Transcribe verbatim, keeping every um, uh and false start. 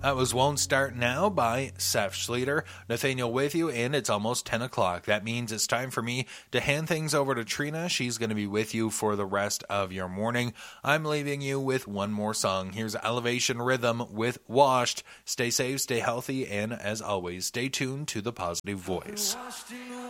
That was Won't Start Now by Seth Schleter. Nathaniel with you, and it's almost ten o'clock. That means it's time for me to hand things over to Trina. She's going to be with you for the rest of your morning. I'm leaving you with one more song. Here's Elevation Rhythm with Washed. Stay safe, stay healthy, and as always, stay tuned to the Positive Voice.